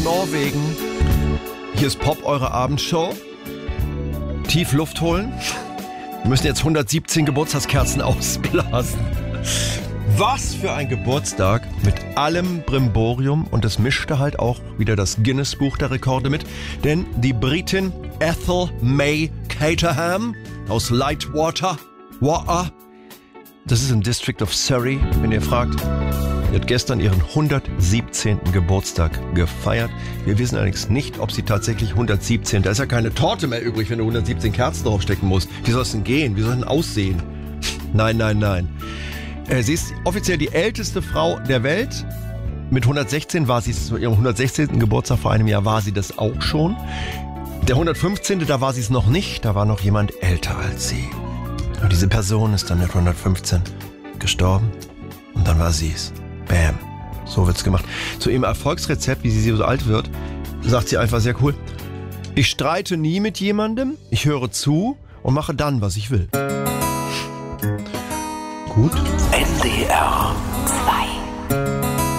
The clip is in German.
Norwegen. Hier ist Pop, eure Abendshow. Tief Luft holen. Wir müssen jetzt 117 Geburtstagskerzen ausblasen. Was für ein Geburtstag mit allem Brimborium. Und es mischte halt auch wieder das Guinness-Buch der Rekorde mit. Denn die Britin Ethel May Caterham aus Lightwater, das ist im District of Surrey, wenn ihr fragt. Sie hat gestern ihren 117. Geburtstag gefeiert. Wir wissen allerdings nicht, ob sie tatsächlich 117... Da ist ja keine Torte mehr übrig, wenn du 117 Kerzen draufstecken musst. Wie soll es denn gehen? Wie soll es denn aussehen? Nein. Sie ist offiziell die älteste Frau der Welt. Mit 116 war sie es, zu ihrem 116. Geburtstag vor einem Jahr war sie das auch schon. Der 115. da war sie es noch nicht. Da war noch jemand älter als sie. Und diese Person ist dann mit 115 gestorben. Und dann war sie es. Bam. So wird's gemacht. Zu ihrem Erfolgsrezept, wie sie so alt wird, sagt sie einfach sehr cool: Ich streite nie mit jemandem, ich höre zu und mache dann, was ich will. Gut. NDR 2